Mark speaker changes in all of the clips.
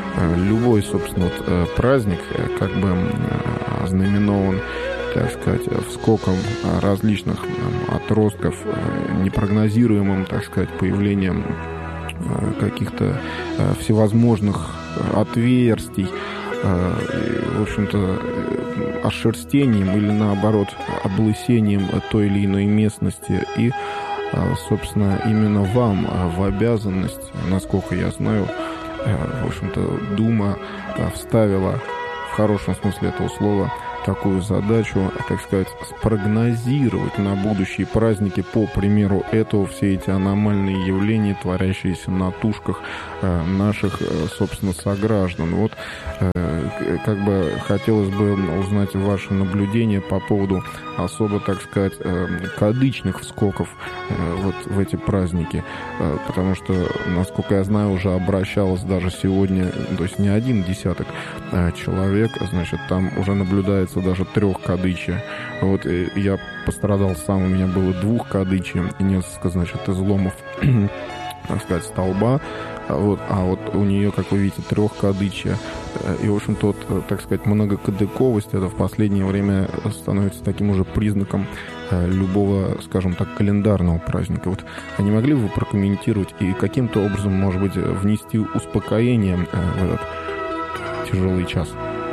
Speaker 1: любой, собственно, праздник как бы ознаменован, так сказать, вскоком различных отростков, непрогнозируемым, так сказать, появлением каких-то всевозможных отверстий, в общем-то, ошерстением или, наоборот, облысением той или иной местности. И, собственно, именно вам в обязанность, насколько я знаю, в общем-то, Дума вставила в хорошем смысле этого слова такую задачу, так сказать, спрогнозировать на будущие праздники, по примеру этого, все эти аномальные явления, творящиеся на тушках наших, собственно, сограждан. Вот как бы хотелось бы узнать ваши наблюдения по поводу особо, так сказать, кадычных вскоков вот в эти праздники, потому что, насколько я знаю, уже обращалось даже сегодня, то есть не один десяток человек, значит, там уже наблюдается даже 3 кадыча. Вот я пострадал сам, у меня было 2 кадыча и несколько, значит, изломов, так сказать, столба. Вот, а вот у нее, как вы видите, 3 кадыча. И, в общем-то, так сказать, многокадыковость, это в последнее время становится таким уже признаком любого, скажем так, календарного праздника. Вот, а не могли бы вы прокомментировать и каким-то образом, может быть, внести успокоение в этот тяжелый час?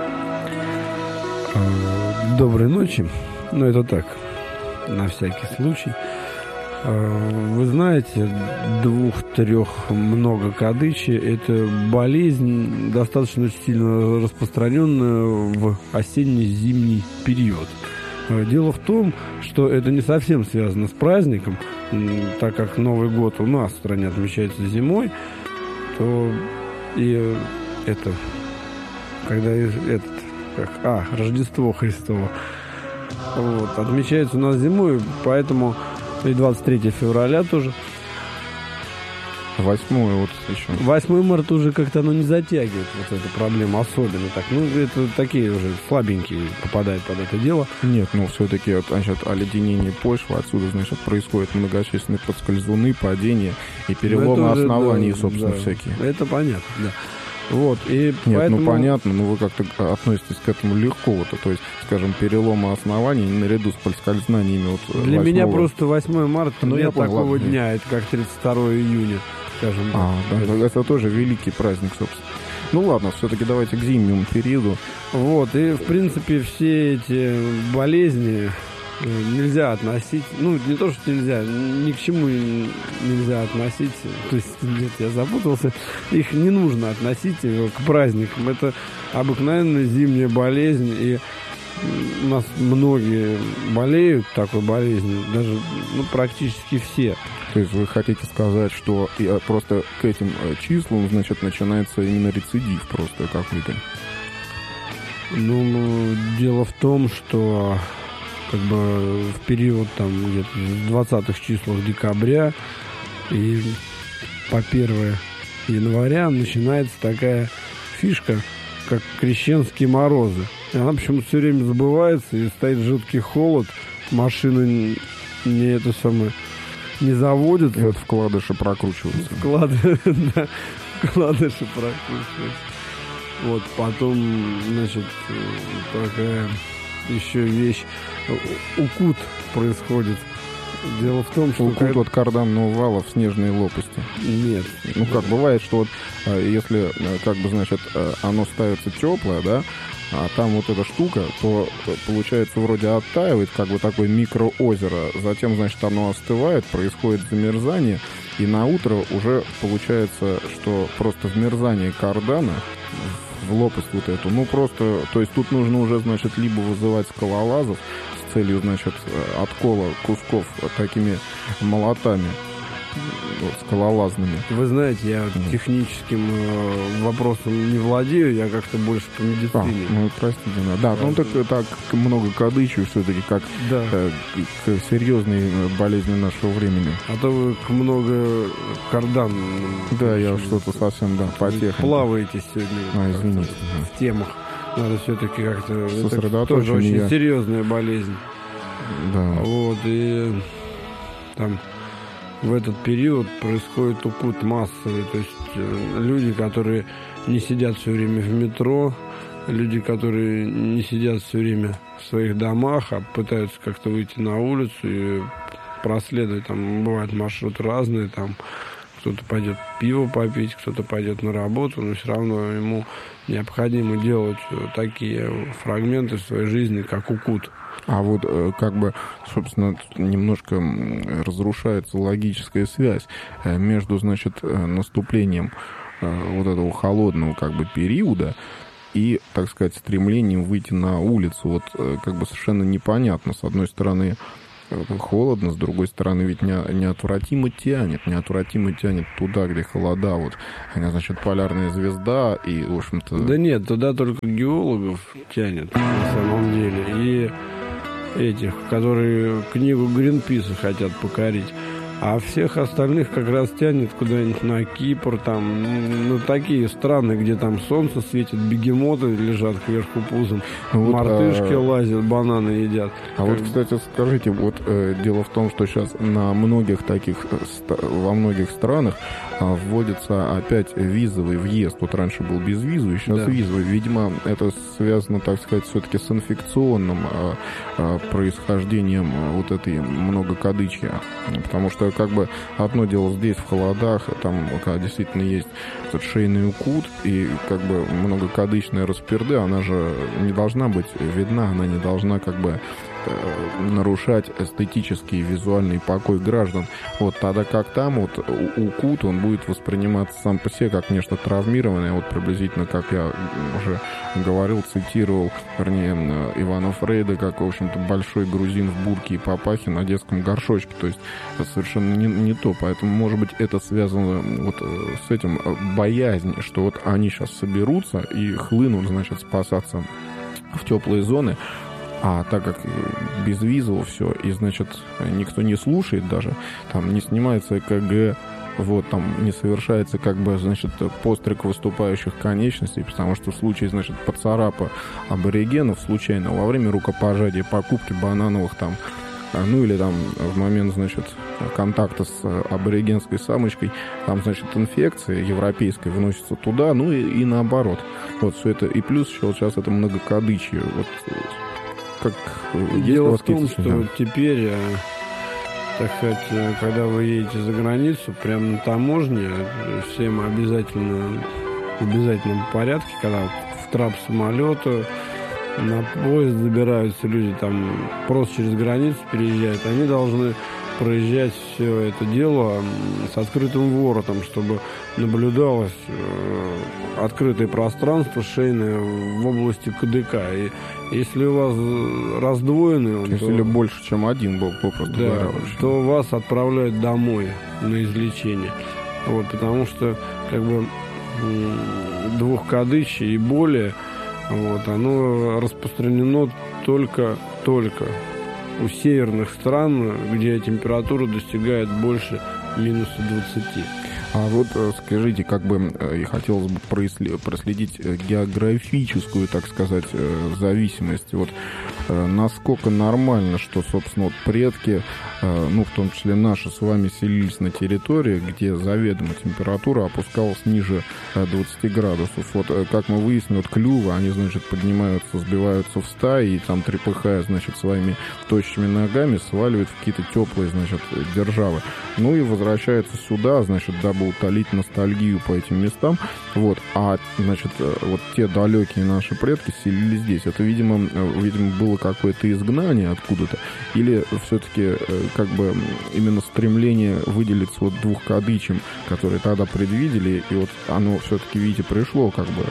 Speaker 2: Доброй ночи. Ну, это так, на всякий случай. Вы знаете, 2-3 много кадычи – это болезнь достаточно сильно распространенная в осенне-зимний период. Дело в том, что это не совсем связано с праздником, так как Новый год у нас в стране отмечается зимой, то и это, когда Рождество Христово вот, отмечается у нас зимой, поэтому и 23 февраля тоже.
Speaker 1: 8 вот еще.
Speaker 2: 8 марта уже как-то оно не затягивает вот эту проблему особенно так. Ну, это такие уже слабенькие попадают под это дело.
Speaker 1: Нет, ну, все-таки, значит, оледенение почвы, отсюда, значит, происходят многочисленные подскользуны, падения и переломы оснований, да, собственно,
Speaker 2: да,
Speaker 1: всякие.
Speaker 2: Это понятно, да. Вот, и
Speaker 1: нет,
Speaker 2: поэтому...
Speaker 1: ну понятно, но вы как-то относитесь к этому легко, вот, то есть, скажем, переломы оснований наряду с подскользнаниями. Вот,
Speaker 2: для меня просто 8 марта,
Speaker 1: ну,
Speaker 2: нет такого
Speaker 1: ладно,
Speaker 2: дня, это как 32 июня, скажем так.
Speaker 1: Да, это тоже великий праздник, собственно. Ну ладно, все-таки давайте к зимнему периоду.
Speaker 2: Вот, и в принципе все эти болезни нельзя относить, ну, не то, что нельзя, ни к чему нельзя относить, то есть, нет, я запутался, их не нужно относить к праздникам, это обыкновенная зимняя болезнь, и у нас многие болеют такой болезнью, даже, ну, практически все.
Speaker 1: То есть вы хотите сказать, что просто к этим числам, значит, начинается именно рецидив просто какой-то?
Speaker 2: Ну, дело в том, что как бы в период там где-то в 20-х числах декабря и по 1 января начинается такая фишка, как крещенские морозы. И она почему-то все время забывается, и стоит жуткий холод, машины не заводят.
Speaker 1: И вот вкладыши прокручиваются.
Speaker 2: Вкладыши прокручиваются. Вот, потом, значит, такая еще вещь, укут происходит. Дело в том, что...
Speaker 1: Укут от карданного вала в снежные лопасти.
Speaker 2: Нет.
Speaker 1: Ну как, бывает, что вот если, как бы, значит, оно ставится теплое, да, а там вот эта штука, то получается вроде оттаивает, как бы такое микроозеро, затем, значит, оно остывает, происходит замерзание, и на утро уже получается, что просто вмерзание кардана в лопасть вот эту, ну просто, то есть тут нужно уже, значит, либо вызывать скалолазов с целью, значит, откола кусков такими молотами, вот, скалолазными.
Speaker 2: Вы знаете, я техническим вопросом не владею, я как-то больше по медицине.
Speaker 1: Ну, простите, да. Ну, так много кадычу все-таки, как
Speaker 2: да.
Speaker 1: К серьезной болезни нашего времени.
Speaker 2: А то вы к много кардан.
Speaker 1: Да, я что-то совсем, да, потехоньку.
Speaker 2: Плаваете сегодня.
Speaker 1: Извините.
Speaker 2: В темах. Надо все-таки как-то...
Speaker 1: Сосредоточен.
Speaker 2: Это тоже очень серьезная болезнь.
Speaker 1: Да.
Speaker 2: Вот, и там... в этот период происходит укут массовый. То есть люди, которые не сидят все время в метро, люди, которые не сидят все время в своих домах, а пытаются как-то выйти на улицу и проследовать. Там бывают маршруты разные, там кто-то пойдет пиво попить, кто-то пойдет на работу, но все равно ему необходимо делать такие фрагменты в своей жизни, как укут.
Speaker 1: А вот как бы, собственно, немножко разрушается логическая связь между, значит, наступлением вот этого холодного как бы периода и, так сказать, стремлением выйти на улицу. Вот как бы совершенно непонятно. С одной стороны, холодно, с другой стороны, ведь неотвратимо тянет туда, где холода. Вот, значит, полярная звезда и, в общем-то...
Speaker 2: Да нет, туда только геологов тянет, на самом деле. И этих, которые книгу Гринписа хотят покорить. А всех остальных как раз тянет куда-нибудь на Кипр, там, ну, такие страны, где там солнце светит, бегемоты лежат кверху пузом, ну, мартышки лазят, бананы едят.
Speaker 1: А вот, кстати, скажите, вот дело в том, что сейчас на многих таких, во многих странах вводится опять визовый въезд. Вот раньше был безвизовый, сейчас визовый. Видимо, это связано, так сказать, все-таки с инфекционным происхождением вот этой многокадычки. Потому что как бы одно дело здесь в холодах, там когда действительно есть этот шейный укут и как бы многокадычная расперды, она же не должна быть видна, она не должна как бы нарушать эстетический и визуальный покой граждан. Вот тогда как там вот укут, он будет восприниматься сам по себе как нечто травмированное, вот приблизительно, как я уже говорил, цитировал, вернее, Ивана Фрейда, как, в общем-то, большой грузин в бурке и папахе на детском горшочке. То есть это совершенно не то. Поэтому, может быть, это связано вот с этим боязнь, что вот они сейчас соберутся и хлынут, значит, спасаться в теплые зоны. А так как без визового все, и, значит, никто не слушает даже, там не снимается ЭКГ, вот, там не совершается, как бы, значит, постриг выступающих конечностей, потому что в случае, значит, поцарапа аборигенов случайно во время рукопожатия, покупки банановых там, ну или там в момент, значит, контакта с аборигенской самочкой, там, значит, инфекция европейская выносится туда, ну и наоборот. Вот все это, и плюс еще вот сейчас это многокадычье, вот. Как
Speaker 2: дело в том, что теперь, так сказать, когда вы едете за границу, прямо на таможне, всем обязательно в обязательном порядке, когда в трап самолета, на поезд забираются люди, там просто через границу переезжают, они должны проезжать все это дело с открытым воротом, чтобы наблюдалось открытое пространство шейное в области КДК. И если у вас раздвоенный...
Speaker 1: Если больше, чем один был, попросту говоря.
Speaker 2: То вас отправляют домой на излечение. Вот, потому что как бы двухкадычие и более, вот, оно распространено только у северных стран, где температура достигает больше минуса 20.
Speaker 1: А вот скажите, как бы хотелось бы проследить географическую, так сказать, зависимость. Вот насколько нормально, что, собственно, вот предки, ну, в том числе наши с вами, селились на территории, где заведомо температура опускалась ниже 20 градусов. Вот, как мы выяснили, вот клювы, они, значит, поднимаются, сбиваются в стаи, и там, трепыхая, значит, своими тощими ногами, сваливают в какие-то теплые, значит, державы. Ну и возвращаются сюда, значит, дабы утолить ностальгию по этим местам. Вот. А, значит, вот те далекие наши предки селились здесь. Это, видимо, было какое-то изгнание откуда-то, или все-таки как бы именно стремление выделиться вот двухкадычем, которые тогда предвидели, и вот оно все-таки, видите, пришло как бы.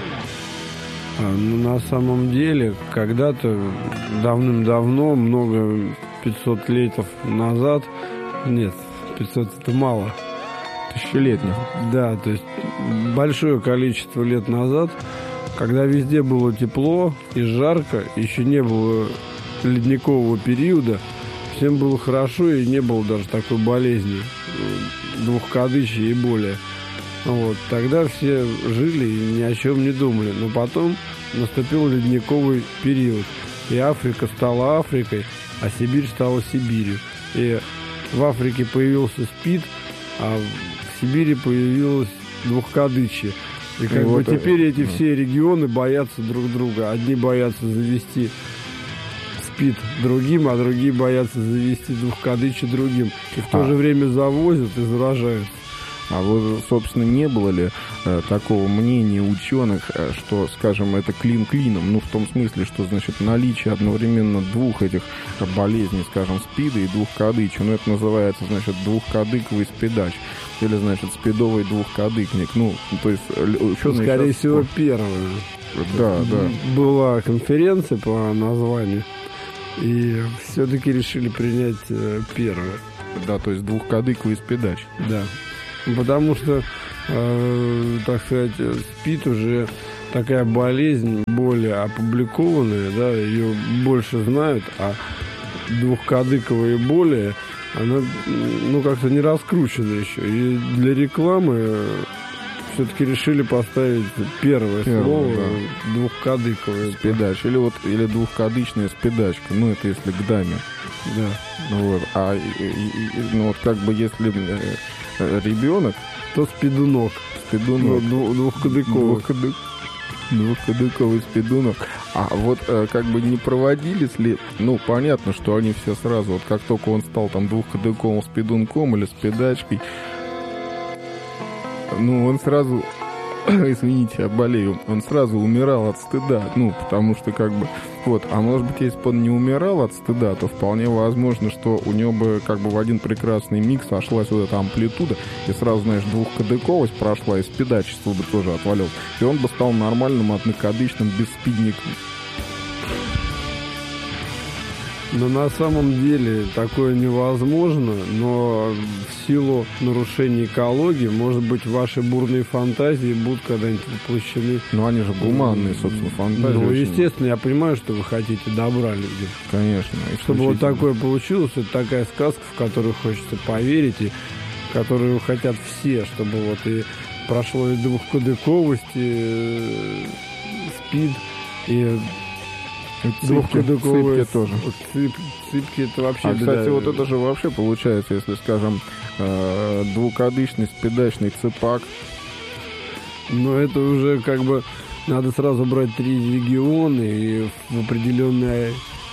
Speaker 2: Ну, на самом деле, когда-то давным-давно, много 500 лет назад, нет, 500 это мало,
Speaker 1: тысячелетних.
Speaker 2: Да, то есть большое количество лет назад, когда везде было тепло и жарко, еще не было ледникового периода, всем было хорошо и не было даже такой болезни двухкадычия и более. Вот, тогда все жили и ни о чем не думали. Но потом наступил ледниковый период, и Африка стала Африкой, а Сибирь стала Сибирью. И в Африке появился СПИД, а в Сибири появилось двухкадычие. И как бы теперь эти все регионы боятся друг друга. Одни боятся завести СПИД другим, а другие боятся завести двухкадычие другим. И в то же время завозят и заражают.
Speaker 1: А вот, собственно, не было ли такого мнения ученых, что, скажем, это клин клином? Ну, в том смысле, что, значит, наличие одновременно двух этих болезней, скажем, СПИДа и двухкадычия, ну, это называется, значит, двухкадыковый спидач. Или, значит, спидовый двухкадыкник. Ну, то есть ученые...
Speaker 2: Скорее всего, первое.
Speaker 1: Да.
Speaker 2: Была конференция по названию, и все-таки решили принять первое.
Speaker 1: Да, то есть двухкадыковый спидач.
Speaker 2: Да. Потому что, так сказать, СПИД уже такая болезнь более опубликованная, да, ее больше знают, а двухкадыковая более, она, ну, как-то не раскручена еще. И для рекламы все-таки решили поставить первое слово, да. Двухкадыковое.
Speaker 1: Спидач. Или двухкадычная спидачка. Ну, это если к даме.
Speaker 2: Да.
Speaker 1: Вот. Ну, вот как бы если ребенок,
Speaker 2: то спидунок. Двухкадыковый.
Speaker 1: Двухкадыковый спидунок. А вот как бы не проводились ли, ну, понятно, что они все сразу, вот как только он стал там двухкадыковым спидунком или спидачкой, ну, он сразу, извините, я болею, он сразу умирал от стыда, ну, потому что как бы, вот, а может быть, если бы он не умирал от стыда, то вполне возможно, что у него бы как бы в один прекрасный миг сошлась вот эта амплитуда, и сразу, знаешь, двухкадыковость прошла, и спидачество бы тоже отвалилось, и он бы стал нормальным однокадычным бесспидником.
Speaker 2: Но на самом деле такое невозможно, но в силу нарушения экологии, может быть, ваши бурные фантазии будут когда-нибудь воплощены.
Speaker 1: Ну, они же гуманные, собственно, фантазии.
Speaker 2: Ну, естественно, я понимаю, что вы хотите добра людям.
Speaker 1: Конечно.
Speaker 2: Чтобы вот такое получилось, это такая сказка, в которую хочется поверить, и которую хотят все, чтобы вот и прошло и двухкадыковость, и СПИД, и...
Speaker 1: Цыпки тоже.
Speaker 2: Цыпки это вообще
Speaker 1: беда. Кстати, вот это же вообще получается, если, скажем, двухкадычный спидачный цыпак.
Speaker 2: Но это уже как бы надо сразу брать 3 региона и в определенной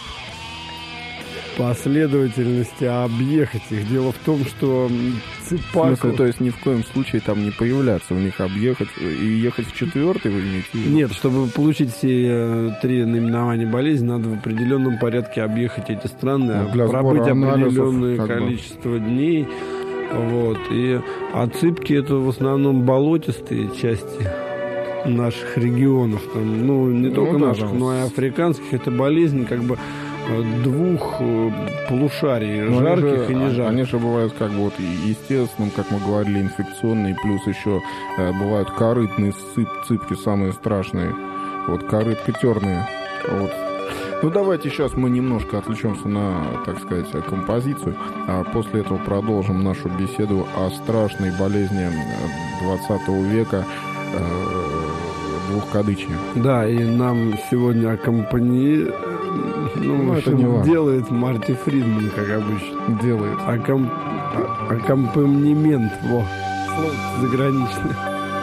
Speaker 2: последовательности объехать их. Дело в том, что цыпак...
Speaker 1: В смысле, то есть ни в коем случае там не появляться, у них объехать и ехать в 4-й, вы имеете в виду?
Speaker 2: Нет, чтобы получить все 3 наименования болезни, надо в определенном порядке объехать эти страны, пробыть определенное количество дней. Вот. А цыпки это в основном болотистые части наших регионов. Там, ну, не только наших, но и африканских. Это болезнь как бы 2 полушарий, жарких и не жарких.
Speaker 1: Они же бывают как бы вот естественным, как мы говорили, инфекционные, плюс еще бывают корытные цыпки, самые страшные. Вот корытко-терные. Вот. Ну, давайте сейчас мы немножко отвлечемся на, так сказать, композицию, а после этого продолжим нашу беседу о страшной болезни 20 века двухкадычия. Да,
Speaker 2: и нам сегодня это не делает Марти Фридман, как обычно.
Speaker 1: Делает.
Speaker 2: Аккомпанемент. Во. Слово заграничное.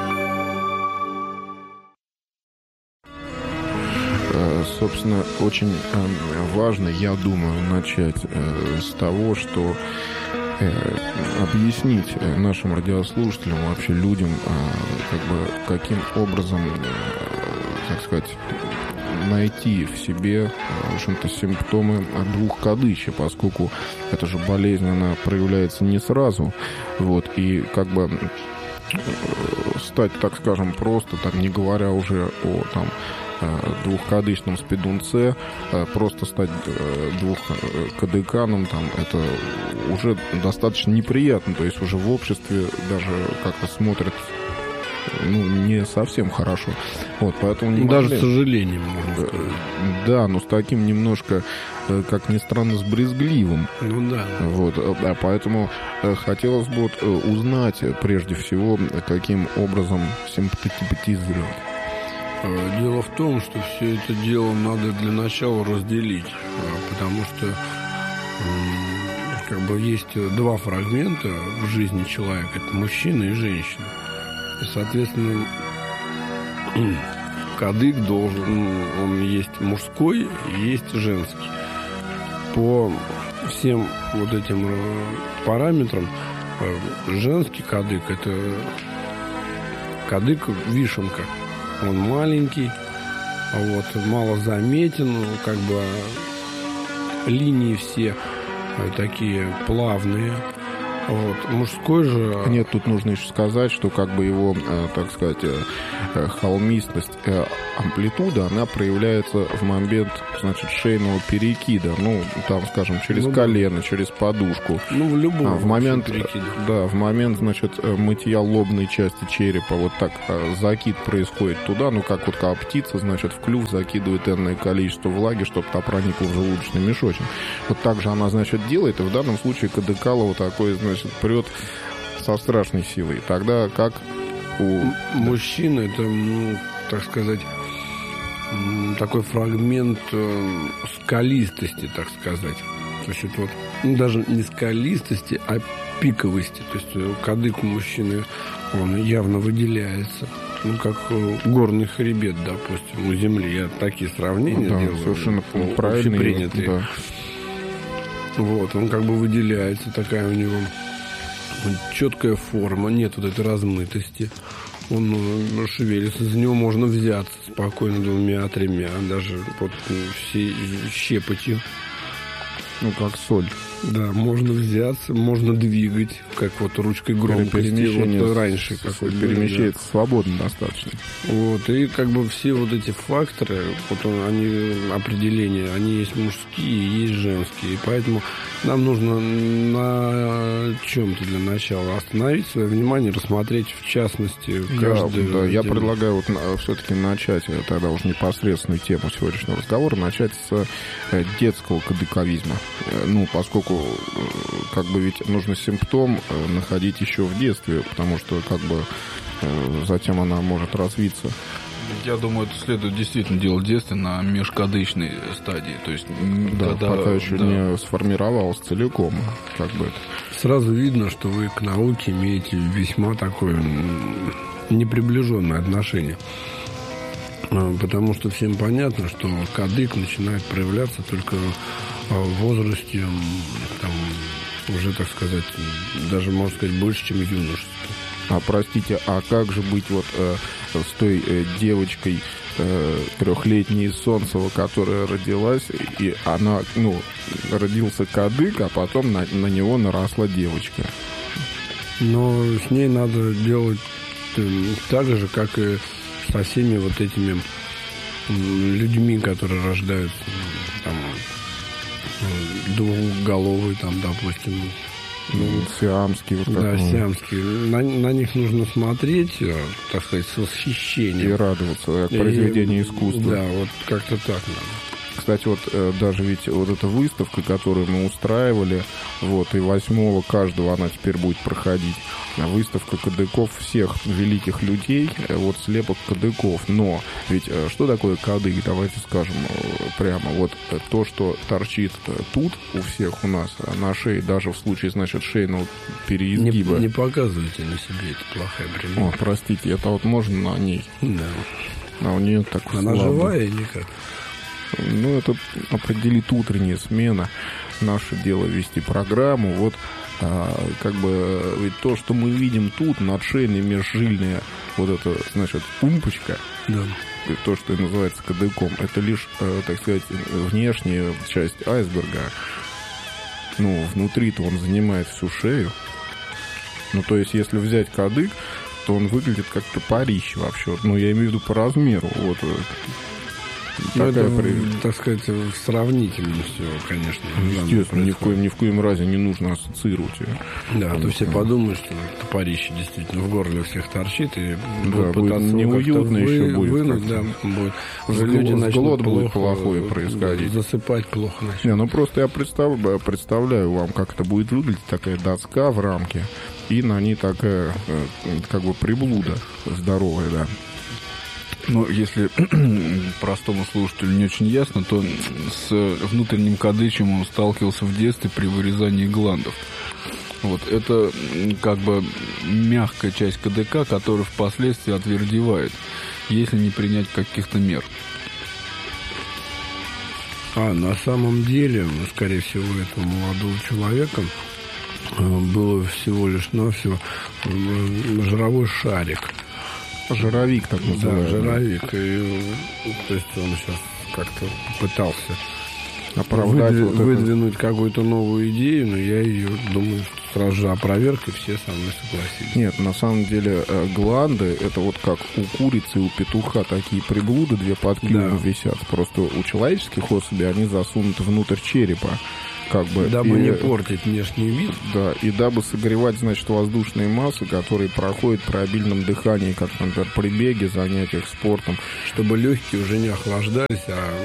Speaker 1: Собственно, очень важно, я думаю, начать с того, что объяснить нашим радиослушателям, вообще людям, как бы, каким образом, так сказать, найти в себе, в общем-то, симптомы двухкадычия, поскольку эта же болезнь, она проявляется не сразу, вот, и как бы стать, так скажем, просто, там, не говоря уже о, там, двухкадычном спидунце, просто стать двухкадыканом, там, это уже достаточно неприятно, то есть уже в обществе даже как-то смотрят, ну, не совсем хорошо. Вот, поэтому не
Speaker 2: даже с сожалением, можно сказать.
Speaker 1: Да, но с таким немножко, как ни странно, с брезгливым.
Speaker 2: Ну да.
Speaker 1: Вот, поэтому хотелось бы вот узнать прежде всего, каким образом симптоматизировать.
Speaker 2: Дело в том, что все это дело надо для начала разделить, потому что как бы есть два фрагмента в жизни человека. Это мужчина и женщина. И, соответственно, кадык должен, он есть мужской и есть женский. По всем вот этим параметрам женский кадык — это кадык-вишенка. Он маленький, вот, мало заметен, как бы линии все такие плавные. Вот. Мужской же...
Speaker 1: Нет, тут нужно еще сказать, что как бы его, так сказать, холмистость, амплитуда, она проявляется в момент, значит, шейного перекида. Ну, там, скажем, через колено, через подушку.
Speaker 2: Ну, в любом
Speaker 1: в момент
Speaker 2: перекиде.
Speaker 1: Да, в момент, значит, мытья лобной части черепа, вот так закид происходит туда, ну, как вот как птица, значит, в клюв закидывает энное количество влаги, чтобы та проникла в желудочный мешочек. Вот так же она, значит, делает, и в данном случае кадыкалово такое, значит, прет со страшной силой. Тогда как у
Speaker 2: мужчины, это, ну, так сказать, такой фрагмент скалистости, так сказать. То есть это вот, ну, даже не скалистости, а пиковости. То есть кадык у мужчины, он явно выделяется. Ну, как горный хребет, допустим, у земли. Я такие сравнения делаю.
Speaker 1: Совершенно правильно.
Speaker 2: Принятые.
Speaker 1: Да.
Speaker 2: Вот, он как бы выделяется, такая у него четкая форма, нет вот этой размытости. Он шевелится, за него можно взяться спокойно 2-3, даже вот всей щепотью.
Speaker 1: Ну, как соль.
Speaker 2: Да, можно взяться, можно двигать, как вот ручкой громкости, вот раньше какой-то.
Speaker 1: Перемещается свободно достаточно.
Speaker 2: Вот, и как бы все вот эти факторы, вот они, определения, они есть мужские и есть женские. И поэтому нам нужно на чем-то для начала остановить свое внимание, рассмотреть в частности каждую...
Speaker 1: Да, я предлагаю вот все-таки начать тогда уже непосредственную тему сегодняшнего разговора, начать с детского кадыковизма. Ну, поскольку как бы ведь нужно симптом находить еще в детстве, потому что как бы затем она может развиться.
Speaker 3: Я думаю, это следует действительно делать в детстве на межкадычной стадии. То есть,
Speaker 1: да, когда, пока еще не сформировалась целиком. Как бы это.
Speaker 2: Сразу видно, что вы к науке имеете весьма такое неприближенное отношение. Потому что всем понятно, что кадык начинает проявляться только в возрасте, там, уже, так сказать, даже, можно сказать, больше, чем в юношестве.
Speaker 1: А, простите, а как же быть вот с той девочкой 3-летней из Солнцева, которая родилась, и она, ну, родился кадык, а потом на него наросла девочка?
Speaker 2: Но с ней надо делать так же, как и со всеми вот этими людьми, которые рождаются, там, двухголовый, там, допустим,
Speaker 1: сиамский. Вот
Speaker 2: да, сиамский. На них нужно смотреть, так сказать, с восхищением.
Speaker 1: И радоваться от произведения искусства.
Speaker 2: Да, вот как-то так надо.
Speaker 1: Кстати, вот даже ведь вот эта выставка, которую мы устраивали, вот, и 8-го каждого она теперь будет проходить. Выставка кадыков всех великих людей, вот слепок кадыков. Но ведь что такое кадык? Давайте скажем прямо. Вот то, что торчит тут у всех у нас на шее, даже в случае, значит, шейного переизгиба.
Speaker 2: Не показывайте на себе, это плохая примета.
Speaker 1: О, простите, это вот можно на ней.
Speaker 2: Да.
Speaker 1: А у нее так
Speaker 2: она
Speaker 1: слабо.
Speaker 2: Живая или как?
Speaker 1: Ну, это определит утренняя смена. Наше дело вести программу. Вот как бы ведь то, что мы видим тут, надшейная межжильная вот эта, значит, пумпочка,
Speaker 2: да.
Speaker 1: То, что и называется кадыком, это лишь, так сказать, внешняя часть айсберга. Ну, внутри-то он занимает всю шею. Ну, то есть, если взять кадык, то он выглядит как топорище вообще. Ну, я имею в виду по размеру. Вот.
Speaker 2: Ну, это, так сказать, в сравнительности, конечно.
Speaker 1: Естественно, ни в коем разе не нужно ассоциировать ее.
Speaker 2: Да, а то все подумают, что топорище действительно в горле у всех торчит, и
Speaker 1: да, будет неуютно еще будет.
Speaker 2: Вынуть, да, будет. Уже люди начнут
Speaker 1: будет плохое происходить.
Speaker 2: Засыпать плохо начнут.
Speaker 1: Не, ну просто я представляю вам, как это будет выглядеть, такая доска в рамке, и на ней такая, как бы, приблуда здоровая, да.
Speaker 3: Но если простому слушателю не очень ясно, то с внутренним кадычем он сталкивался в детстве при вырезании гландов. Вот, это как бы мягкая часть КДК, которая впоследствии отвердевает, если не принять каких-то мер.
Speaker 2: На самом деле, скорее всего, этого молодого человека было всего лишь навсего жировой шарик.
Speaker 1: Жировик, так называемый.
Speaker 2: Да, жировик. И, то есть он сейчас как-то пытался выдвинуть какую-то новую идею, но я ее, думаю, сразу же опроверг, и все со мной согласились.
Speaker 1: Нет, на самом деле гланды, это вот как у курицы, у петуха такие приблуды, две под клювом висят. Просто у человеческих особей они засунуты внутрь черепа. Как бы,
Speaker 2: дабы не портить внешний вид.
Speaker 1: Да, и дабы согревать, значит, воздушные массы, которые проходят при обильном дыхании, как, например, при беге, занятиях спортом.
Speaker 2: Чтобы легкие уже не охлаждались,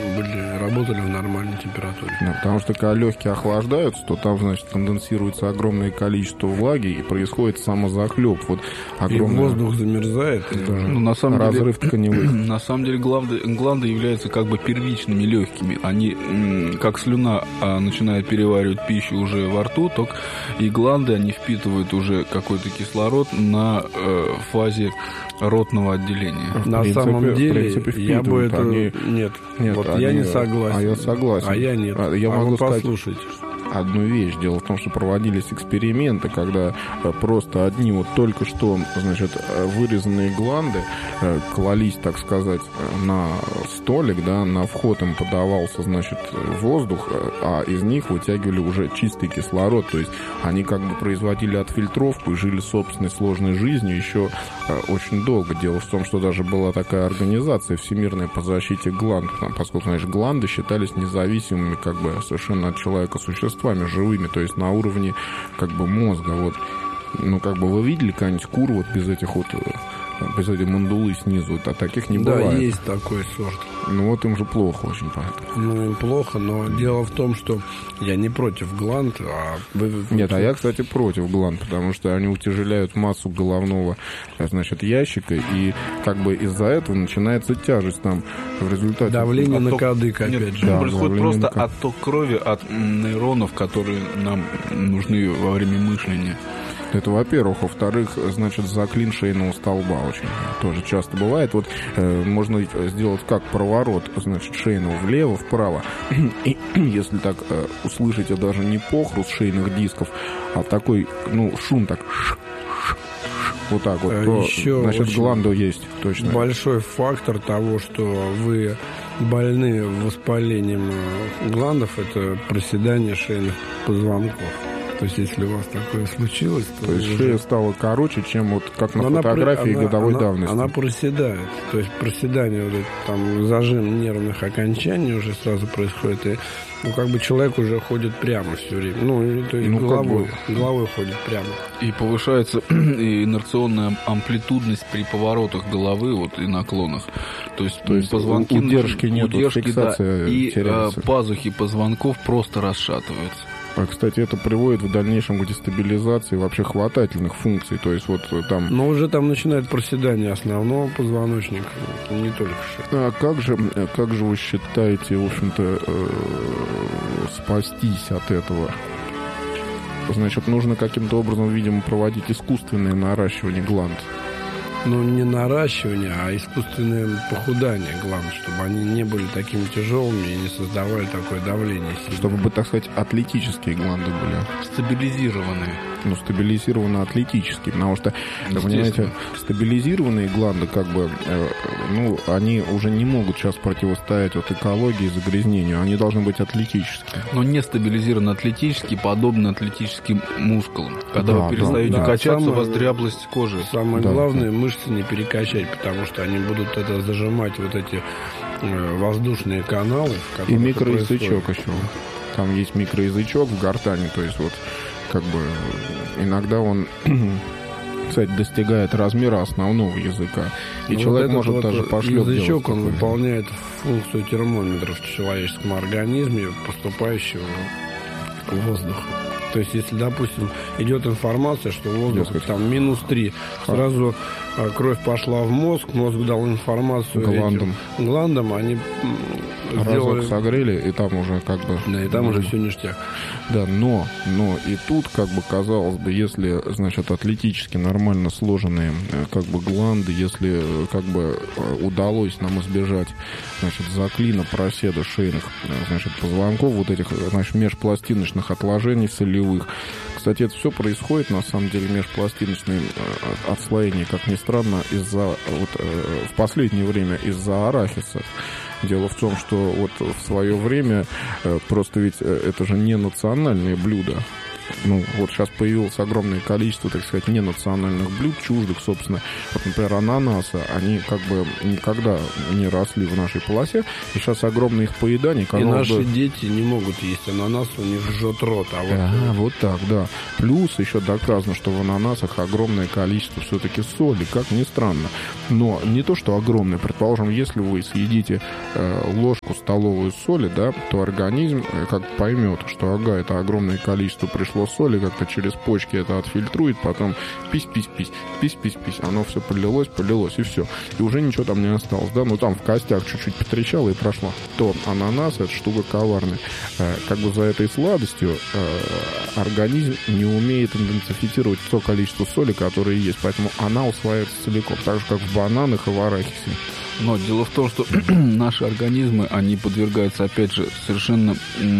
Speaker 2: а работали в нормальной температуре.
Speaker 1: Да, потому что когда легкие охлаждаются, то там, значит, конденсируется огромное количество влаги и происходит самозахлеб. Вот огромное...
Speaker 2: И воздух замерзает.
Speaker 1: Да. Ну, на самом разрыв тканевых.
Speaker 3: На самом деле гланды являются как бы первичными легкими. Они, как слюна, начинают переваривать пищу уже во рту, только и гланды, они впитывают уже какой-то кислород на фазе ротного отделения.
Speaker 2: На самом деле, я бы это... Нет, вот я не согласен.
Speaker 1: А я согласен.
Speaker 2: А я нет.
Speaker 1: Я могу сказать
Speaker 2: послушать
Speaker 1: одну вещь. Дело в том, что проводились эксперименты, когда просто одни вот только что, значит, вырезанные гланды клались, так сказать, на столик, да, на вход им подавался, значит, воздух, а из них вытягивали уже чистый кислород. То есть они как бы производили отфильтровку и жили собственной сложной жизнью еще очень долго. Дело в том, что даже была такая организация Всемирная по защите гланд, поскольку, значит, гланды считались независимыми как бы совершенно от человека существами, живыми, то есть на уровне как бы мозга. Вот. Ну, как бы вы видели какую-нибудь куру вот без этих вот, без этой мандулы снизу? А таких не бывает.
Speaker 2: Да, есть такой сорт.
Speaker 1: Ну, вот им же плохо очень поэтому.
Speaker 2: Ну, им плохо, но дело в том, что я не против гланд, а вы...
Speaker 1: Нет, а я, кстати, против гланд, потому что они утяжеляют массу головного, значит, ящика, и как бы из-за этого начинается тяжесть там в результате...
Speaker 2: Давление на кадык, опять же.
Speaker 3: Да, происходит просто отток крови от нейронов, которые нам нужны во время мышления.
Speaker 1: Это, во-первых. Во-вторых, значит, заклин шейного столба очень тоже часто бывает. Вот можно сделать как проворот, значит, шейного влево, вправо. И если так услышите даже не похруст шейных дисков, а такой, ну, шум так... Вот так вот, то,
Speaker 2: еще
Speaker 1: значит, гланду есть точно.
Speaker 2: Большой фактор того, что вы больны воспалением гландов, это проседание шейных позвонков. То есть, если у вас такое случилось,
Speaker 1: то есть шея стала короче, чем вот как на фотографии годовой давности.
Speaker 2: Она проседает. То есть проседание, вот это, там, зажим нервных окончаний уже сразу происходит. И, ну, как бы человек уже ходит прямо все время. Ну, то есть головой ходит прямо.
Speaker 3: И повышается и инерционная амплитудность при поворотах головы вот, и наклонах. То есть позвонки...
Speaker 1: Удержки нет, фиксация
Speaker 3: да, и
Speaker 1: теряется.
Speaker 3: Пазухи позвонков просто расшатываются.
Speaker 1: А, кстати, это приводит в дальнейшем к дестабилизации вообще хватательных функций. То есть вот там...
Speaker 2: Но уже там начинает проседание основного позвоночника, не только шеи.
Speaker 1: А как же вы считаете, в общем-то, спастись от этого? Значит, нужно каким-то образом, видимо, проводить искусственное наращивание гланд.
Speaker 2: Ну, не наращивание, а искусственное похудание гланд, чтобы они не были такими тяжелыми и не создавали такое давление.
Speaker 1: Чтобы, так сказать, атлетические гланды были.
Speaker 3: Стабилизированные.
Speaker 1: Ну, стабилизированно атлетические, потому что, понимаете, стабилизированные гланды, как бы, ну, они уже не могут сейчас противостоять вот экологии и загрязнению, они должны быть атлетические.
Speaker 3: Но не стабилизированно атлетические, подобно атлетическим мускулам. Когда вы перестаете качаться, у вас дряблость кожи.
Speaker 2: Самое главное, мышцы не перекачать, потому что они будут это зажимать, вот эти воздушные каналы.
Speaker 1: И микроязычок еще. Там есть микроязычок в гортани, то есть вот как бы иногда он, кстати, достигает размера основного языка. И человек
Speaker 2: вот
Speaker 1: может даже пошлёп делать.
Speaker 2: Язычок, он выполняет функцию термометра в человеческом организме, поступающего к воздуху. То есть, если, допустим, идет информация, что воздух там -3, сразу кровь пошла в мозг дал информацию гландам, они
Speaker 1: разок согрели, и там уже как бы...
Speaker 2: Да, и там уже все ништяк.
Speaker 1: Да, но и тут, как бы, казалось бы, если, значит, атлетически нормально сложенные, как бы, гланды, если, как бы, удалось нам избежать, значит, заклина, проседа шейных, значит, позвонков, вот этих, значит, межпластиночных отложений солевых. Кстати, это все происходит, на самом деле, межпластиночные отслоения, как ни странно, в последнее время из-за арахиса. Дело в том, что вот в свое время просто ведь это же не национальные блюда. Ну, вот сейчас появилось огромное количество, так сказать, ненациональных блюд, чуждых, собственно. Вот, например, ананасы, они как бы никогда не росли в нашей полосе, и сейчас огромное их поедание.
Speaker 2: И наши дети не могут есть ананас, у них жжет рот.
Speaker 1: Вот так, да. Плюс еще доказано, что в ананасах огромное количество все-таки соли, как ни странно. Но не то, что огромное. Предположим, если вы съедите ложку столовую соли, да, то организм как поймет, что это огромное количество пришло соли, как-то через почки это отфильтрует, потом пись, оно все полилось, и все. И уже ничего там не осталось, да, ну там в костях чуть-чуть потрещало и прошло. То ананас — это штука коварная. Как бы за этой сладостью организм не умеет идентифицировать то количество соли, которое есть, поэтому она усваивается целиком, так же, как в бананах и в арахисе.
Speaker 3: Но дело в том, что наши организмы, они подвергаются, опять же, совершенно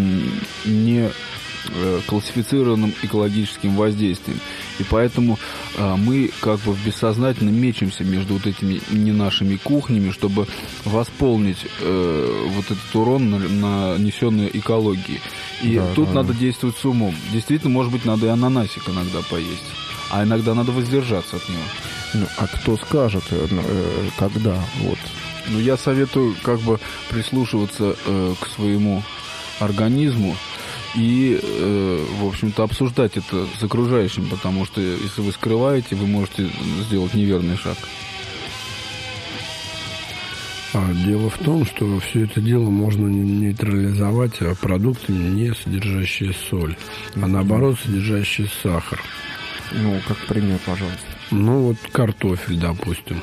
Speaker 3: не классифицированным экологическим воздействием. И поэтому мы как бы бессознательно мечемся между вот этими не нашими кухнями, чтобы восполнить вот этот урон, нанесенный экологии. И тут надо действовать с умом. Действительно, может быть, надо и ананасик иногда поесть, а иногда надо воздержаться от него.
Speaker 1: Ну, а кто скажет, когда? Вот.
Speaker 3: Ну, я советую как бы прислушиваться к своему организму и, в общем-то, обсуждать это с окружающим, потому что если вы скрываете, вы можете сделать неверный шаг.
Speaker 2: Дело в том, что все это дело можно нейтрализовать продуктами, не содержащие соль, а наоборот, содержащие сахар.
Speaker 1: Ну, как пример, пожалуйста.
Speaker 2: Ну, вот картофель, допустим.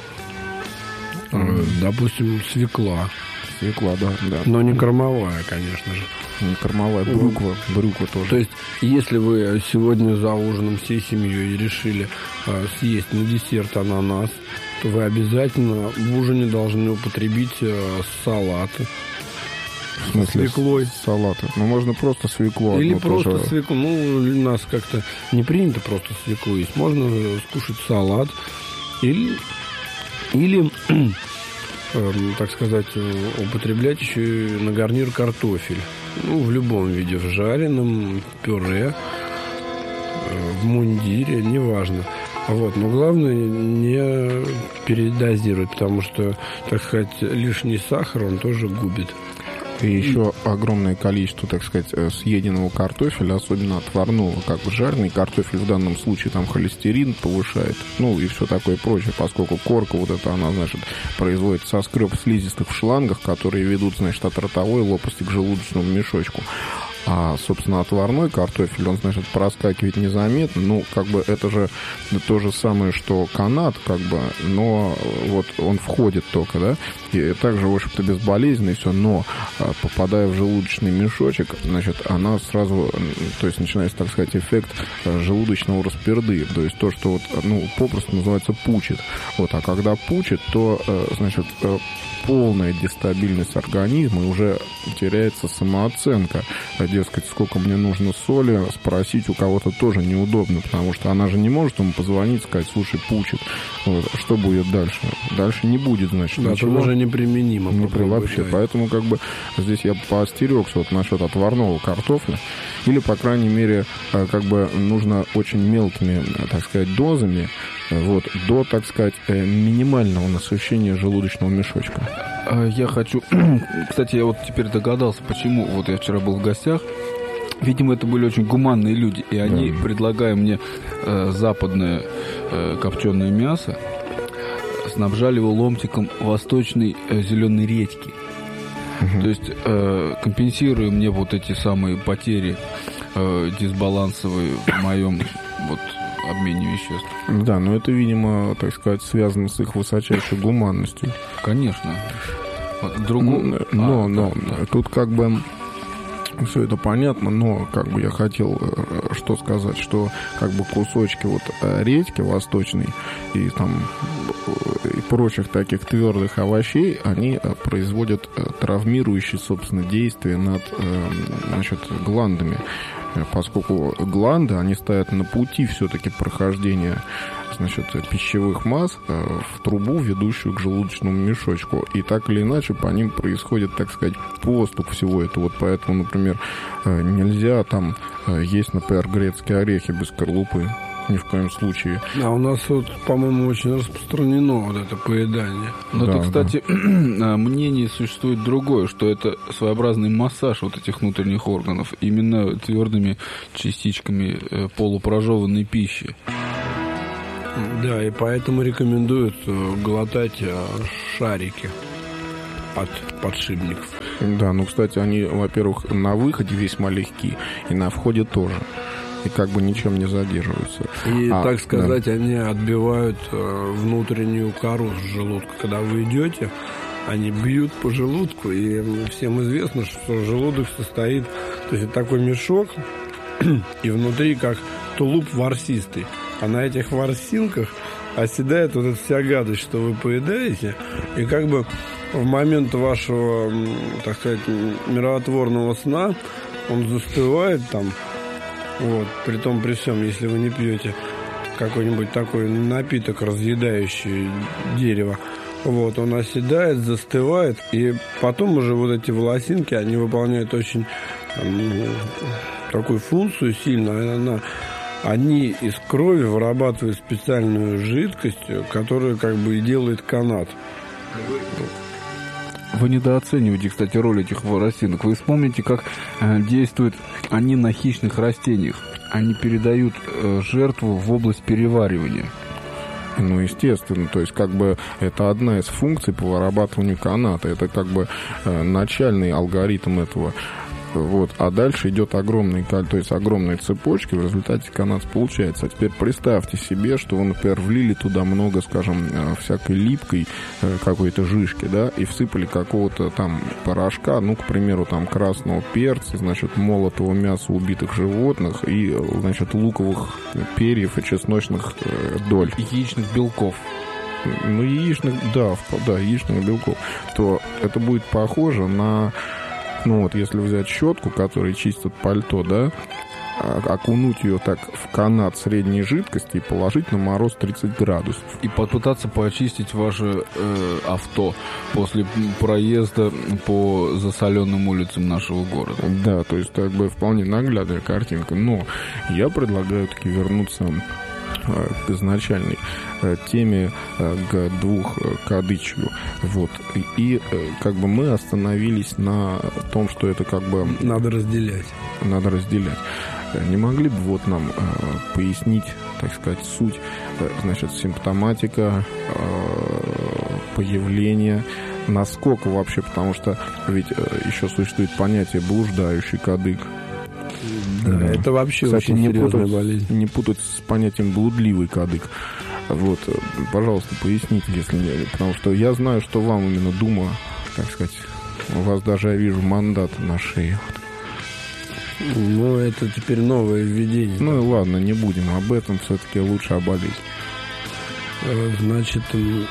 Speaker 2: Допустим, свекла.
Speaker 1: Свекла, да.
Speaker 2: Но не кормовая, конечно же.
Speaker 1: Не кормовая, брюква тоже.
Speaker 2: То есть, если вы сегодня за ужином всей семьей решили съесть на десерт ананас, то вы обязательно в ужине должны употребить салаты.
Speaker 1: В смысле,
Speaker 2: свеклой.
Speaker 1: Салаты. Ну, можно просто свеклу.
Speaker 2: Или просто тоже... свеклу. Ну, у нас как-то не принято просто свеклу есть. Можно скушать салат. Или так сказать, употреблять еще и на гарнир картофель. Ну, в любом виде. В жареном, пюре, в мундире, неважно. Вот. Но главное не передозировать, потому что, так сказать, лишний сахар, он тоже губит.
Speaker 1: И еще огромное количество, так сказать, съеденного картофеля, особенно отварного, как бы жареный картофель в данном случае там холестерин повышает, ну и все такое прочее, поскольку корка вот эта, она, значит, производит соскреб слизистых в шлангах, которые ведут, значит, от ротовой лопасти к желудочному мешочку. А, собственно, отварной картофель, он, значит, проскакивает незаметно. Ну, как бы это же то же самое, что канат, как бы, но вот он входит только, да, и также, в общем-то, безболезненно и все, но попадая в желудочный мешочек, значит, она сразу, то есть начинается, так сказать, эффект желудочного расперды, то есть то, что вот, ну, попросту называется пучит. Вот, а когда пучит, то, значит, полная дестабильность организма, и уже теряется самооценка. Дескать, сколько мне нужно соли, спросить у кого-то тоже неудобно, потому что она же не может ему позвонить, сказать, слушай, пучит. Вот. Что будет дальше? Дальше не будет, значит,
Speaker 2: да,
Speaker 1: ничего.
Speaker 2: Это уже неприменимо.
Speaker 1: Вообще. Да. Поэтому, как бы, здесь я поостерегся вот насчет отварного картофеля. Или, по крайней мере, как бы нужно очень мелкими, так сказать, дозами, вот, до, так сказать, минимального насыщения желудочного мешочка.
Speaker 3: Я хочу... Кстати, я вот теперь догадался, почему. Вот я вчера был в гостях. Видимо, это были очень гуманные люди. И они, предлагая мне западное копченое мясо, снабжали его ломтиком восточной зеленой редьки. То есть, компенсируя мне вот эти самые потери дисбалансовый в моем вот обмене веществ.
Speaker 1: Да, но это, видимо, так сказать, связано с их высочайшей гуманностью.
Speaker 3: Конечно.
Speaker 1: Тут как бы все это понятно, но как бы я хотел что сказать, что как бы кусочки вот редьки восточной и там и прочих таких твердых овощей, они производят травмирующие, собственно, действия над, значит, гландами, поскольку гланды, они стоят на пути все-таки прохождения, значит, пищевых масс в трубу, ведущую к желудочному мешочку. И так или иначе по ним происходит, так сказать, поступ всего этого. Вот поэтому, например, нельзя там есть, например, грецкие орехи без скорлупы. Ни в коем случае.
Speaker 2: А у нас вот, по-моему, очень распространено вот это поедание.
Speaker 3: Но это, кстати, мнение существует другое, что это своеобразный массаж вот этих внутренних органов именно твердыми частичками полупрожеванной пищи.
Speaker 2: Да, и поэтому рекомендуют глотать шарики от подшипников.
Speaker 1: Да, ну, кстати, они, во-первых, на выходе весьма легки, и на входе тоже. И как бы ничем не задерживаются.
Speaker 2: И, так сказать, да, они отбивают внутреннюю кору с желудка. Когда вы идете, они бьют по желудку, и всем известно, что желудок состоит... То есть это такой мешок, и внутри как тулуп ворсистый. А на этих ворсинках оседает вот эта вся гадость, что вы поедаете, и как бы в момент вашего, так сказать, миротворного сна он застывает там. Вот, притом при всем, если вы не пьете какой-нибудь такой напиток, разъедающий дерево, вот, он оседает, застывает, и потом уже вот эти волосинки, они выполняют очень такую функцию сильную. Они из крови вырабатывают специальную жидкость, которая как бы и делает канат.
Speaker 3: Вы недооцениваете, кстати, роль этих волосинок. Вы вспомните, как действуют они на хищных растениях. Они передают жертву в область переваривания.
Speaker 1: Ну, естественно, то есть как бы это одна из функций по вырабатыванию каната. Это как бы начальный алгоритм этого. Вот. А дальше идет огромная цепочка, в результате канат получается. А теперь представьте себе, что вы, например, влили туда много, скажем, всякой липкой какой-то жижки, да, и всыпали какого-то там порошка, ну, к примеру, там красного перца, значит, молотого мяса убитых животных и, значит, луковых перьев и чесночных доль.
Speaker 3: Яичных белков.
Speaker 1: Ну, яичных белков. То это будет похоже на... Ну вот, если взять щетку, которая чистит пальто, да, окунуть ее так в канат средней жидкости и положить на мороз 30 градусов.
Speaker 3: И попытаться почистить ваше авто после проезда по засоленным улицам нашего города.
Speaker 1: Да, то есть как бы вполне наглядная картинка. Но я предлагаю таки вернуться к изначальной теме, к двухкадычью. Вот. И как бы мы остановились на том, что это как бы...
Speaker 2: Надо разделять.
Speaker 1: Не могли бы вот нам пояснить, так сказать, суть, значит, симптоматика, появление, насколько вообще, потому что ведь еще существует понятие блуждающий кадык.
Speaker 2: Да, это вообще, кстати, очень серьезная болезнь.
Speaker 1: Не путать с понятием блудливый кадык. Вот, пожалуйста, поясните, если не... Потому что я знаю, что вам именно Дума, так сказать, у вас даже, я вижу, мандат на шее.
Speaker 2: Ну, это теперь новое введение.
Speaker 1: Ну, и ладно, не будем об этом, все-таки лучше о болезни.
Speaker 2: Значит,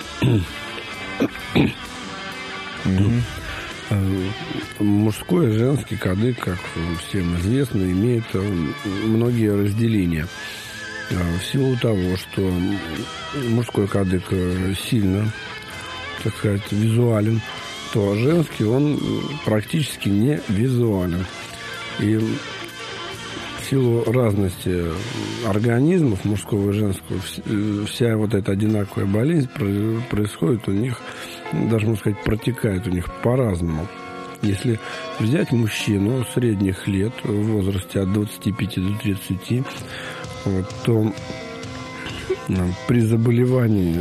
Speaker 2: мужской и женский кадык, как всем известно, имеет многие разделения. В силу того, что мужской кадык сильно, так сказать, визуален, то женский он практически не визуален. И в силу разности организмов мужского и женского вся вот эта одинаковая болезнь происходит у них, даже, можно сказать, протекает у них по-разному. Если взять мужчину средних лет, в возрасте от 25 до 30, вот, то при заболевании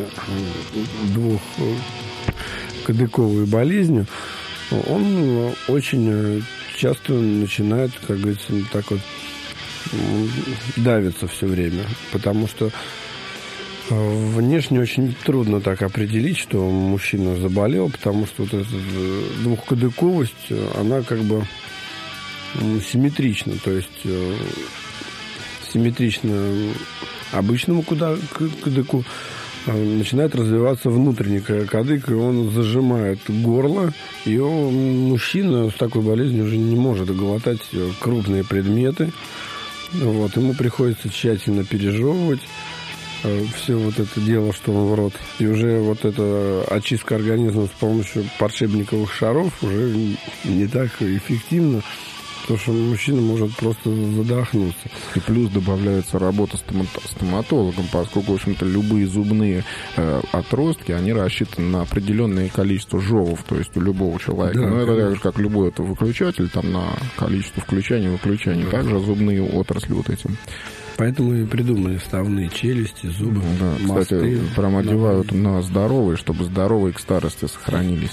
Speaker 2: двухкадыковой болезнью он очень часто начинает, как говорится, так вот давится все время, потому что внешне очень трудно так определить, что мужчина заболел, потому что вот эта двухкадыковость, она как бы симметрична, то есть симметрично обычному кадыку начинает развиваться внутренний кадык, и он зажимает горло, и мужчина с такой болезнью уже не может глотать крупные предметы. Вот, ему приходится тщательно пережевывать все вот это дело, что он в рот. И уже вот эта очистка организма с помощью подшипниковых шаров уже не так эффективна, потому что мужчина может просто задохнуться.
Speaker 1: И плюс добавляется работа стоматологом, поскольку, в общем-то, любые зубные отростки, они рассчитаны на определенное количество жевов, то есть у любого человека.
Speaker 2: Да,
Speaker 1: это так же, как любой это выключатель, там на количество включаний и выключаний. Также зубные отрасли вот этим.
Speaker 2: Поэтому и придумали вставные челюсти, зубы,
Speaker 1: да,
Speaker 2: мосты.
Speaker 1: Кстати, прям одевают на здоровые, чтобы здоровые к старости сохранились.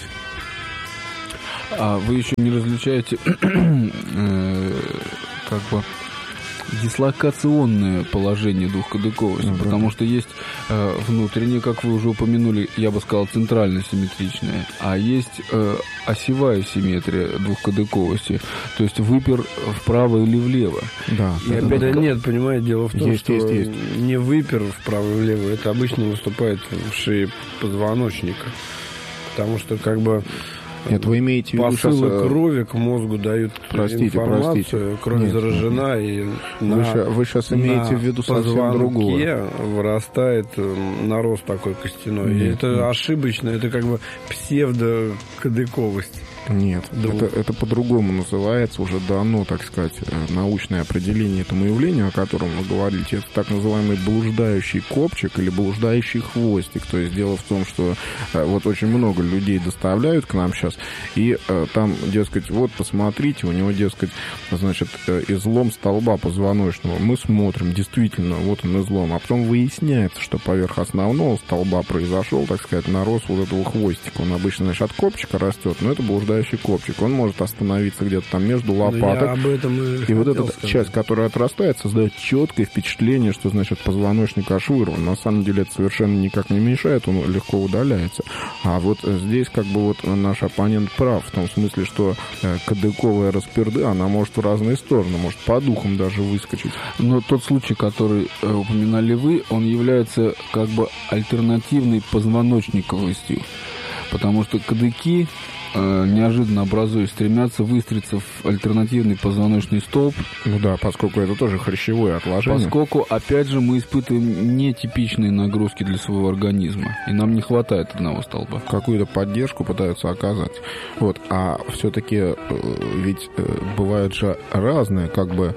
Speaker 3: А вы еще не различаете как бы дислокационное положение двухкадыковости, потому что есть внутреннее, как вы уже упомянули, я бы сказал, центрально-симметричное, а есть осевая симметрия двухкадыковости, то есть выпер вправо или влево.
Speaker 1: Да,
Speaker 2: и опять нет, понимаете, дело в том, что есть. Не выпер вправо и влево, это обычно выступает в шее позвоночника, потому что как бы
Speaker 1: нет, вы имеете в виду
Speaker 2: посылы крови к мозгу дают информацию, кровь заражена, и
Speaker 1: вы сейчас имеете в виду совсем другое.
Speaker 2: Вырастает нарост такой костяной. И это ошибочно, это как бы псевдокадыковость.
Speaker 1: Нет, это по-другому называется, уже дано, так сказать, научное определение этому явлению, о котором вы говорите. Это так называемый блуждающий копчик или блуждающий хвостик. То есть дело в том, что вот очень много людей доставляют к нам сейчас, и там, дескать, вот посмотрите, у него, дескать, значит, излом столба позвоночного. Мы смотрим, действительно, вот он излом, а потом выясняется, что поверх основного столба произошел, так сказать, нарост вот этого хвостика. Он обычно, значит, от копчика растет, но это блуждающий копчик. Он может остановиться где-то там между лопаток. И вот эта часть, которая отрастает, создает четкое впечатление, что, значит, позвоночник аж вырван. На самом деле это совершенно никак не мешает, он легко удаляется. А вот здесь как бы вот наш оппонент прав, в том смысле, что кадыковая расперда, она может в разные стороны, может по духам даже выскочить.
Speaker 3: Но тот случай, который упоминали вы, он является как бы альтернативной позвоночниковостью, потому что кадыки неожиданно образуясь, стремятся выстроиться в альтернативный позвоночный столб.
Speaker 1: Ну да, поскольку это тоже хрящевое отложение.
Speaker 3: Поскольку, опять же, мы испытываем нетипичные нагрузки для своего организма, и нам не хватает одного столба.
Speaker 1: Какую-то поддержку пытаются оказать. Вот. А все-таки ведь бывают же разные, как бы,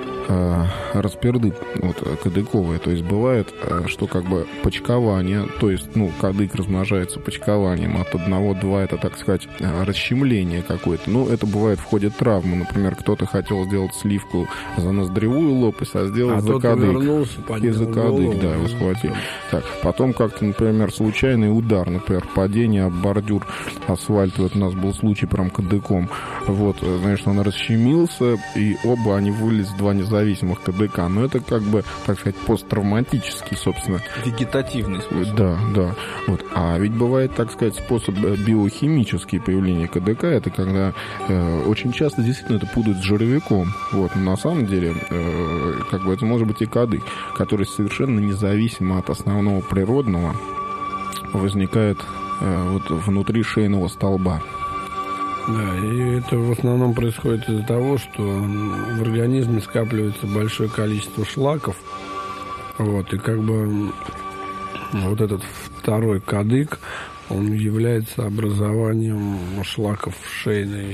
Speaker 1: расперды вот, кадыковые. То есть бывает, что как бы почкование, то есть, ну, кадык размножается почкованием. От 1-2 это, так сказать, расщемление какое-то. Ну, это бывает в ходе травмы. Например, кто-то хотел сделать сливку за ноздревую лопасть, а сделал за кадык. И за кадык, да, его схватил. Так, потом как-то, например, случайный удар, например, падение об бордюр асфальта. Вот у нас был случай прям кадыком. Вот, значит, он расщемился, и оба они вылезли, два независимых КДК, но это как бы, так сказать, посттравматический, собственно.
Speaker 3: Вегетативный способ.
Speaker 1: Да, да. Вот. А ведь бывает, так сказать, способ биохимический появления КДК, это когда очень часто действительно это путают с жировиком. Вот. Но на самом деле, как бы это может быть и кадык, который совершенно независимо от основного природного возникает вот внутри шейного столба.
Speaker 2: Да, и это в основном происходит из-за того, что в организме скапливается большое количество шлаков. Вот, и как бы вот этот второй кадык, он является образованием шлаков в шейной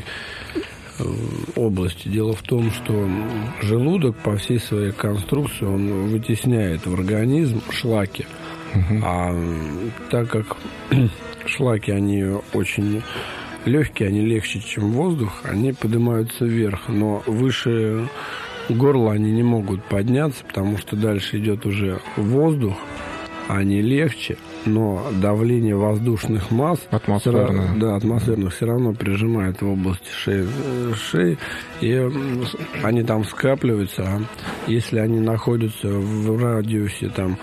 Speaker 2: области. Дело в том, что желудок по всей своей конструкции, он вытесняет в организм шлаки. А так как шлаки, они очень легкие, они легче, чем воздух, они поднимаются вверх, но выше горла они не могут подняться, потому что дальше идет уже воздух, а они легче, но давление воздушных масс
Speaker 1: атмосферных
Speaker 2: все равно прижимает в области шеи, и они там скапливаются. А если они находятся в радиусе там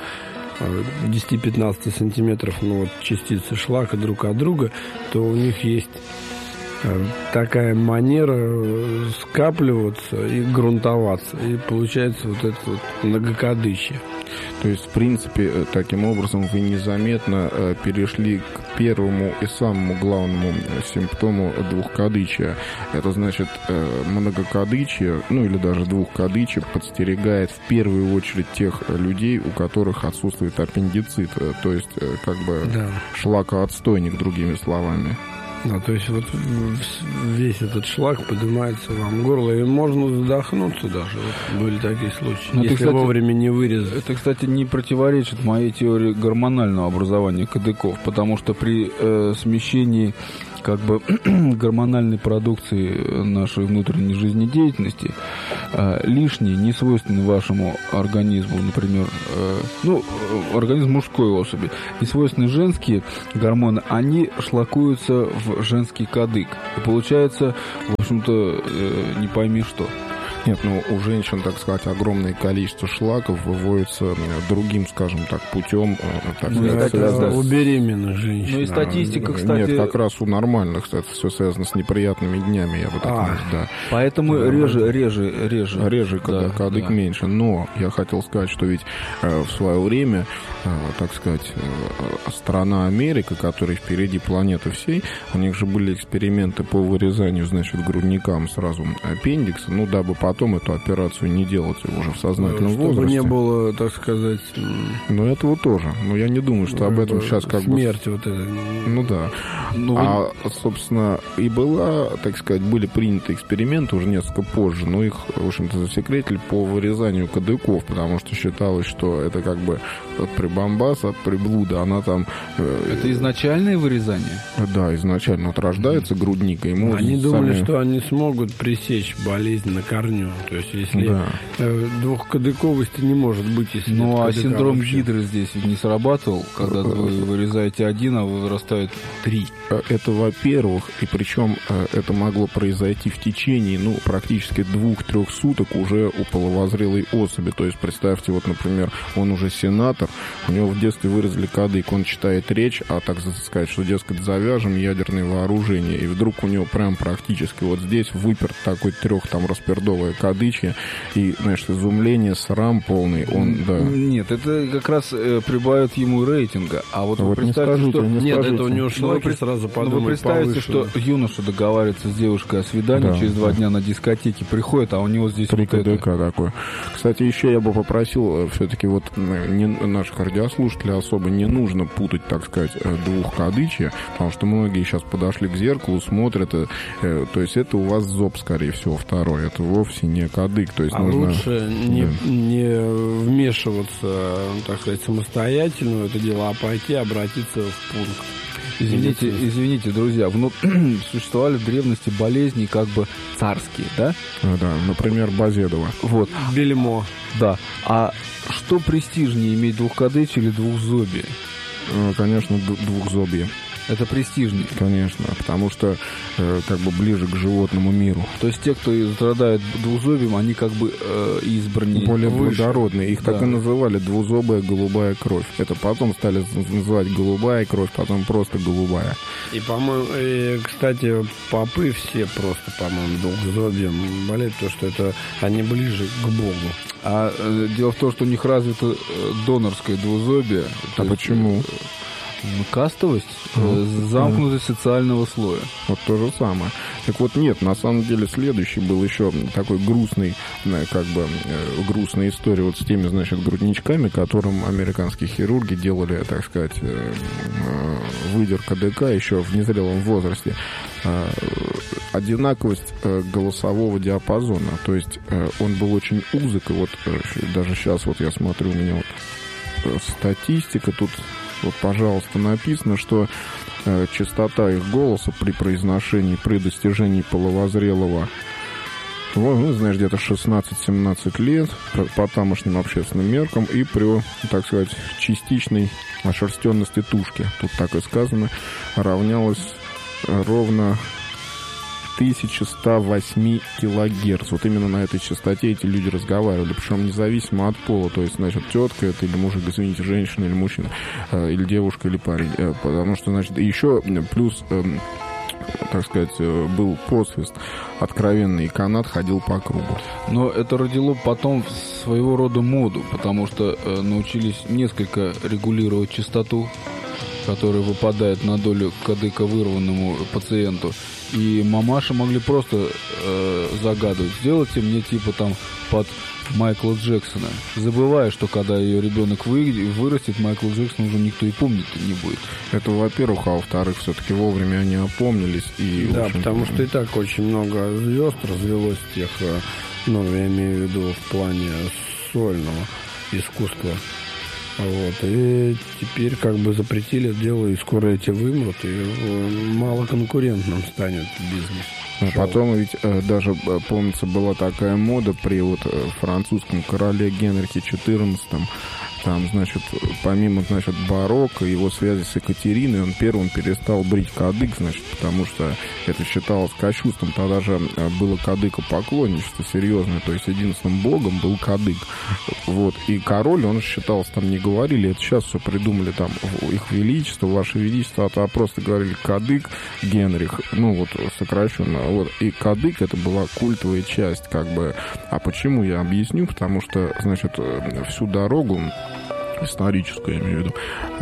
Speaker 2: 10-15 сантиметров, частицы шлака друг от друга, то у них есть такая манера скапливаться и грунтоваться. И получается вот это вот многокадычие.
Speaker 1: То есть, в принципе, таким образом вы незаметно перешли к первому и самому главному симптому двухкадычия. Это значит, многокадычие, или даже двухкадычие подстерегает в первую очередь тех людей, у которых отсутствует аппендицит. То есть, шлакоотстойник, другими словами.
Speaker 2: Да, то есть вот весь этот шлак поднимается вам в горло, и можно задохнуться даже. Вот были такие случаи, если, кстати, вовремя не вырезать.
Speaker 3: Это, кстати, не противоречит моей теории гормонального образования кадыков, потому что при смещении гормональной продукции нашей внутренней жизнедеятельности лишние, не свойственные вашему организму, например, организм мужской особи, не свойственные женские гормоны, они шлакуются в женский кадык. И получается, в общем-то, не пойми что.
Speaker 1: Нет, у женщин, так сказать, огромное количество шлаков выводится другим, скажем так, путем.
Speaker 2: Это у беременных женщин.
Speaker 3: И статистика, кстати...
Speaker 1: Нет, как раз у нормальных, кстати, все связано с неприятными днями, я бы так сказал, да.
Speaker 3: Поэтому реже
Speaker 1: кадык меньше. Но я хотел сказать, что ведь в свое время, так сказать, страна Америка, которая впереди планеты всей, у них же были эксперименты по вырезанию, грудникам сразу аппендикса, дабы потом эту операцию не делать уже в сознательном возрасте.
Speaker 2: Чтобы не было, так сказать...
Speaker 1: этого тоже. Но я не думаю, что об этом сейчас
Speaker 2: смерть вот эта.
Speaker 1: Да. Собственно, и были приняты эксперименты уже несколько позже, но их, в общем-то, засекретили по вырезанию кадыков, потому что считалось, что это прибамбас от приблуда, она там...
Speaker 3: Это изначальное вырезание?
Speaker 1: Да, изначально. Вот рождается грудник, и ему...
Speaker 2: Они думали, что они смогут пресечь болезнь на корню. То есть, если двухкадыковости не может быть, если
Speaker 3: синдром Гидры здесь не срабатывал, когда вы вырезаете один, а вырастают 3.
Speaker 1: Это, во-первых, и причем это могло произойти в течение, практически 2-3 суток уже у половозрелой особи. То есть, представьте, например, он уже сенатор, у него в детстве вырезали кадык, он читает речь, а так сказать, что, дескать, завяжем ядерные вооружения, и вдруг у него прям практически вот здесь выперт такой 3 распердовое кадычье, и, изумление, срам полный,
Speaker 3: Нет, это как раз прибавит ему рейтинга. А вот вы представьте, что...
Speaker 2: Нет, это у него шлаки сразу подумать.
Speaker 3: Вы представите, что юноша договаривается с девушкой о свидании, через 2 дня на дискотеке приходит, а у него здесь
Speaker 1: 3 кадыка такое. Кстати, еще я бы попросил все-таки наших радиослушателей особо не нужно путать, так сказать, двухкадычье, потому что многие сейчас подошли к зеркалу, смотрят, то есть это у вас зоб, скорее всего, второй, это вовсе не кадык. То есть
Speaker 2: лучше не вмешиваться, так сказать, самостоятельно в это дело, а пойти обратиться в пункт.
Speaker 3: Извините, друзья, существовали в древности болезни царские, да?
Speaker 1: Да, например, Базедова.
Speaker 3: Вот.
Speaker 2: Бельмо.
Speaker 3: Да. А что престижнее, иметь двухкадычие или двухзобие?
Speaker 1: Конечно, двухзобие.
Speaker 3: Это престижнее.
Speaker 1: Конечно, потому что ближе к животному миру.
Speaker 3: То есть те, кто страдает двузобием, они избраннее.
Speaker 1: Более благородные. Их так и называли двузобая голубая кровь. Это потом стали называть голубая кровь, потом просто голубая.
Speaker 2: И, по-моему, кстати, попы все просто, по-моему, двухзобием болеют, потому что это они ближе к Богу.
Speaker 3: А дело в том, что у них развито донорское двузобие.
Speaker 1: А почему?
Speaker 3: Кастовость, замкнутость социального слоя.
Speaker 1: Вот то же самое. Так вот, нет, на самом деле следующий был еще такой грустный, грустная история с теми, грудничками, которым американские хирурги делали, так сказать, выдер КДК еще в незрелом возрасте. Одинаковость голосового диапазона, то есть он был очень узок, и даже сейчас я смотрю, у меня статистика тут. Пожалуйста, написано, что частота их голоса при произношении, при достижении половозрелого Вот, ну, знаешь, где-то 16-17 лет по тамошним общественным меркам и при, так сказать, частичной ошерстенности тушки, тут так и сказано, равнялось ровно 1108 килогерц. Вот именно на этой частоте эти люди разговаривали, причем независимо от пола, то есть, значит, тетка это или мужик, извините, женщина или мужчина, или девушка, или парень, потому что, значит, еще плюс, так сказать, был посвист откровенный, и канат ходил по кругу.
Speaker 3: Но это родило потом своего рода моду, потому что научились несколько регулировать частоту, которая выпадает на долю кадыка вырванному пациенту. И мамаши могли просто загадывать: сделайте мне типа там под Майкла Джексона, забывая, что когда ее ребенок вырастет, Майкла Джексона уже никто и помнить не будет.
Speaker 1: Это, во-первых, а во-вторых, все-таки вовремя они опомнились. И,
Speaker 2: да, потому что и так очень много звезд развелось тех, ну, я имею в виду в плане сольного искусства. Вот. И теперь как бы запретили это дело, и скоро эти вымрут, и малоконкурентным станет бизнес.
Speaker 1: Потом ведь даже, помнится, была такая мода при вот французском короле Генрихе XIV. Там, значит, помимо, значит, барокко, его связи с Екатериной, он первым перестал брить кадык, значит, потому что это считалось кощунством. Тогда же было кадыкопоклонничество серьезное, то есть единственным богом был кадык. Вот. И король, он считался, там не говорили, это сейчас все придумали, там, их величество, ваше величество, а просто говорили кадык Генрих, ну, вот, сокращенно. Вот. И кадык это была культовая часть, как бы. А почему, я объясню, потому что, значит, всю дорогу, историческую, я имею в виду,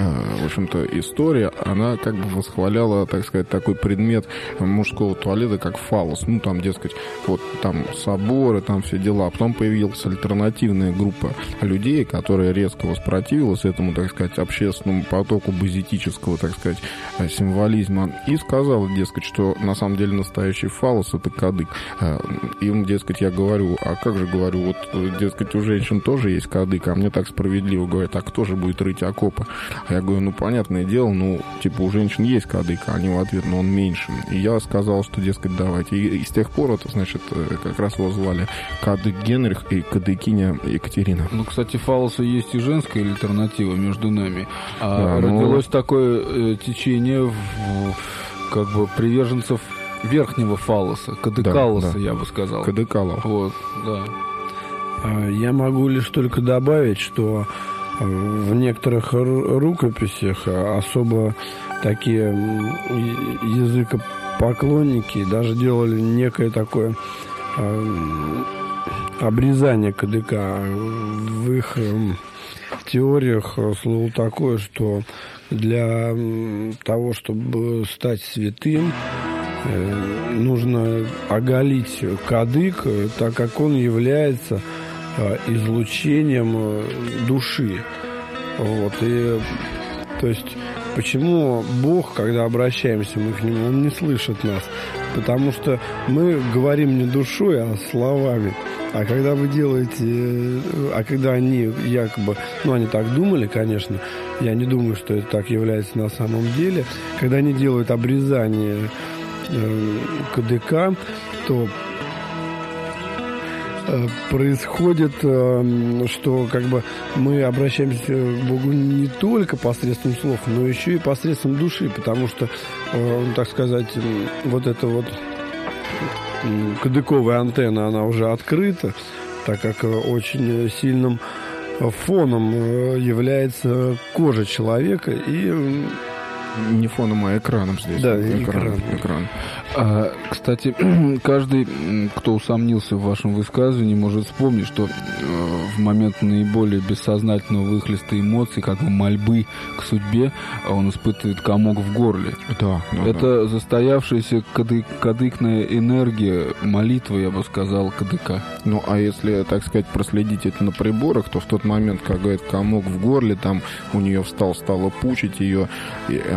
Speaker 1: в общем-то, история, она как бы восхваляла, так сказать, такой предмет мужского туалета, как фаллос. Ну, там, дескать, вот там соборы, там все дела. А потом появилась альтернативная группа людей, которая резко воспротивилась этому, так сказать, общественному потоку базитического, так сказать, символизма. И сказала, дескать, что на самом деле настоящий фаллос — это кадык. И, дескать, я говорю, а как же, говорю, вот, дескать, у женщин тоже есть кадык, а мне так справедливо говорят, а кто же будет рыть окопы? А я говорю, ну, понятное дело, ну, типа, у женщин есть кадык, а они в ответ, но он меньше. И я сказал, что, дескать, давайте. И с тех пор это, значит, как раз его звали кадык Генрих и кадыкиня Екатерина.
Speaker 3: Ну, кстати, фаллоса есть и женская альтернатива между нами. А да, родилось такое течение как бы приверженцев верхнего фаллоса, кадыкалоса, да, я бы сказал.
Speaker 1: Кадыкалов.
Speaker 3: Вот, да.
Speaker 2: Я могу лишь только добавить, что в некоторых рукописях особо такие языкопоклонники даже делали некое такое обрезание кадыка. В их теориях слыло такое, что для того, чтобы стать святым, нужно оголить кадык, так как он является излучением души. Вот. И, то есть, почему Бог, когда обращаемся мы к Нему, Он не слышит нас? Потому что мы говорим не душой, а словами. А когда вы делаете... А когда они якобы... Ну, они так думали, конечно. Я не думаю, что это так является на самом деле. Когда они делают обрезание кадыка, то происходит, что как бы мы обращаемся к Богу не только посредством слов, но еще и посредством души, потому что, так сказать, вот эта вот кадыковая антенна, она уже открыта, так как очень сильным фоном является кожа человека и...
Speaker 1: Не фоном, а экраном здесь.
Speaker 2: Да,
Speaker 1: экран.
Speaker 3: Кстати, каждый, кто усомнился в вашем высказывании, может вспомнить, что в момент наиболее бессознательного выхлеста эмоций, как бы мольбы к судьбе, он испытывает комок в горле.
Speaker 1: Да,
Speaker 3: это застоявшаяся кадыкная энергия, молитва, я бы сказал, кадыка.
Speaker 1: Ну, а если, так сказать, проследить это на приборах, то в тот момент, как говорит, комок в горле, там у нее стало пучить ее, и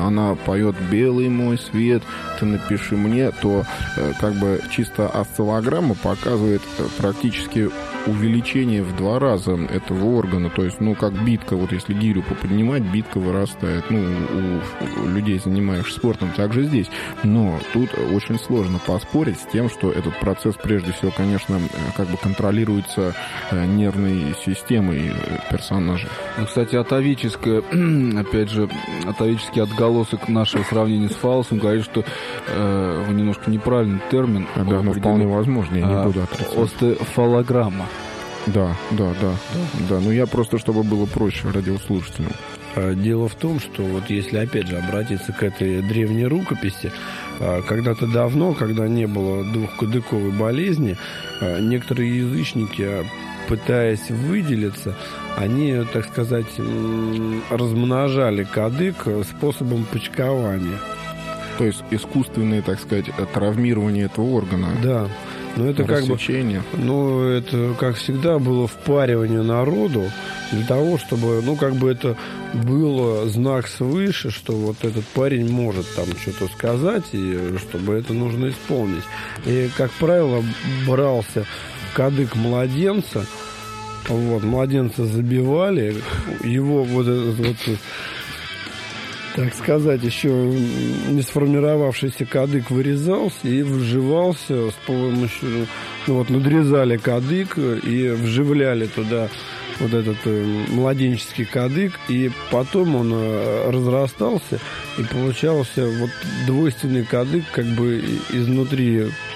Speaker 1: она поет «Белый мой свет, ты напиши мне», то как бы чисто осциллограмма показывает практически увеличение в 2 раза этого органа. То есть, ну, как битка, вот если гирю поподнимать, битка вырастает. Ну, у людей, занимающихся спортом, также здесь. Но тут очень сложно поспорить с тем, что этот процесс, прежде всего, конечно, как бы контролируется нервной системой персонажа.
Speaker 3: Ну, кстати, атовическое, опять же, атовический отголосок нашего сравнения с фалосом говорит, что вы немножко неправильный термин.
Speaker 1: Да, но вполне возможно, я не буду отрицать.
Speaker 3: Остеофалограмма.
Speaker 1: Да. Ну, я просто, чтобы было проще радиослушателям.
Speaker 2: Дело в том, что вот если, опять же, обратиться к этой древней рукописи, когда-то давно, когда не было двухкадыковой болезни, некоторые язычники, пытаясь выделиться, они, так сказать, размножали кадык способом почкования.
Speaker 1: То есть искусственное, так сказать, травмирование этого органа.
Speaker 2: Да. Но это как бы, ну, это, как всегда, было впаривание народу для того, чтобы, ну, как бы это было знак свыше, что вот этот парень может там что-то сказать, и чтобы это нужно исполнить. И, как правило, брался кадык младенца, вот, младенца забивали, его вот этот вот, так сказать, еще не сформировавшийся кадык вырезался и вживался с помощью, ну вот, надрезали кадык и вживляли туда вот этот младенческий кадык, и потом он разрастался, и получался вот двойственный кадык, как бы изнутри